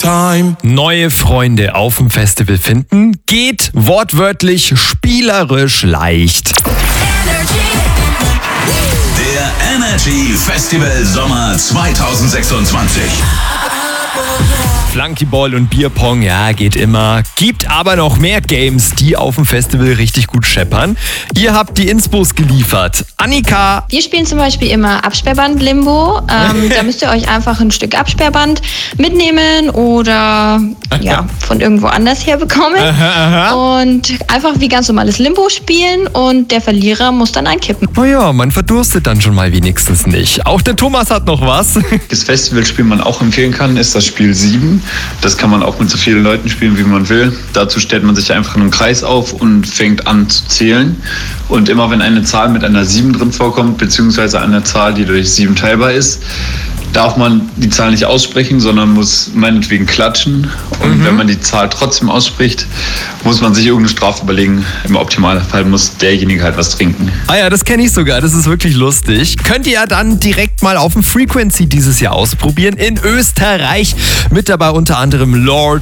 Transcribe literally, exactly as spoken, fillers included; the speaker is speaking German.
time. Neue Freunde auf dem Festival finden geht wortwörtlich spielerisch leicht. Der Energy Festival Sommer zwanzig sechsundzwanzig. Flunkyball und Bierpong, ja, geht immer. Gibt aber noch mehr Games, die auf dem Festival richtig gut scheppern. Ihr habt die Inspos geliefert. Annika. Wir spielen zum Beispiel immer Absperrband Limbo. Ähm, da müsst ihr euch einfach ein Stück Absperrband mitnehmen oder ja, von irgendwo anders her bekommen. Aha, aha. Und einfach wie ganz normales Limbo spielen und der Verlierer muss dann einkippen. Oh ja, man verdurstet dann schon mal wenigstens nicht. Auch der Thomas hat noch was. Das Festivalspiel man auch empfehlen kann, ist das Spiel sieben. Das kann man auch mit so vielen Leuten spielen, wie man will. Dazu stellt man sich einfach in einem Kreis auf und fängt an zu zählen. Und immer wenn eine Zahl mit einer sieben drin vorkommt, beziehungsweise eine Zahl, die durch sieben teilbar ist, darf man die Zahl nicht aussprechen, sondern muss meinetwegen klatschen. Und mhm. wenn man die Zahl trotzdem ausspricht, muss man sich irgendeine Strafe überlegen. Im Optimalfall muss derjenige halt was trinken. Ah ja, das kenne ich sogar. Das ist wirklich lustig. Könnt ihr ja dann direkt mal auf dem Frequency dieses Jahr ausprobieren in Österreich. Mit dabei unter anderem Lord,